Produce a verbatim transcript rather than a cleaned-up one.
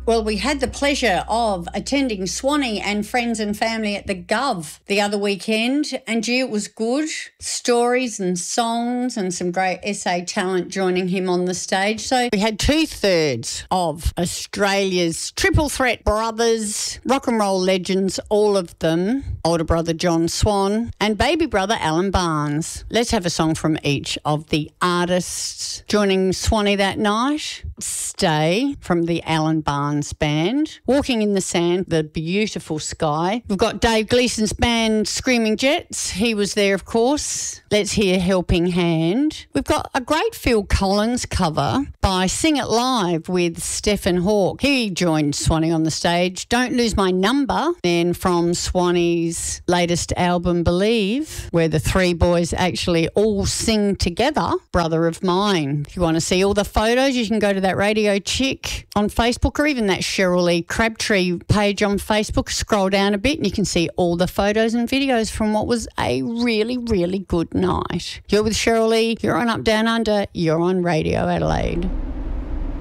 Well, we had the pleasure of attending Swanee and friends and family at the Gov the other weekend, and gee, it was good. Stories and songs and some great S A talent joining him on the stage. So we had two-thirds of Australia's triple threat brothers, rock and roll legends, all of them, older brother John Swan and baby brother Alan Barnes. Let's have a song from each of the artists joining Swanee that night. Stay from the Alan Barnes Band. Walking in the Sand, The Beautiful Sky. We've got Dave Gleason's band Screaming Jets. He was there, of course. Let's hear Helping Hand. We've got a great Phil Collins cover by Sing It Live with Stephen Hawke. He joined Swanee on the stage. Don't Lose My Number. Then from Swanee's latest album, Believe, where the three boys actually all sing together, Brother of Mine. If you want to see all the photos, you can go to that Radio Chick on Facebook, or even that Cheryl Lee Crabtree page on Facebook. Scroll down a bit and you can see all the photos and videos from what was a really, really good night. You're with Cheryl Lee. You're on Up Down Under. You're on Radio Adelaide.